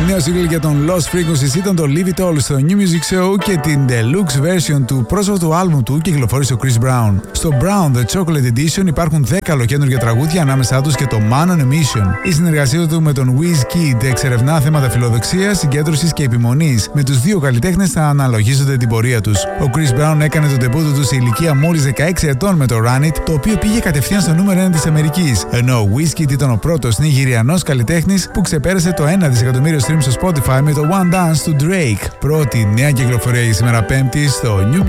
Νέο single για τον Lost Frequencies ήταν το Leave It All στο New Music Show και την deluxe version του πρόσφατου άλμου του κυκλοφόρησε ο Chris Brown. Στο Brown The Chocolate Edition υπάρχουν 10 ολοκαίνουργια τραγούδια, ανάμεσά τους και το Man on a Mission. Η συνεργασία του με τον Wizkid εξερευνά θέματα φιλοδοξίας, συγκέντρωσης και επιμονής. Με τους δύο καλλιτέχνες θα αναλογίζονται την πορεία τους. Ο Chris Brown έκανε τον τεμπούτο του σε ηλικία μόλις 16 ετών με το Run It, το οποίο πήγε κατευθείαν στο νούμερο 1 της Αμερικής. Ενώ ο Wizkid ήταν ο πρώτος νιγηριανός καλλιτέχνης που ξεπέρασε το 1 δισεκατομμύριο stream στο Spotify με το One Dance του Drake. Πρώτη νέα κυκλοφορία για σήμερα Πέμπτη στο New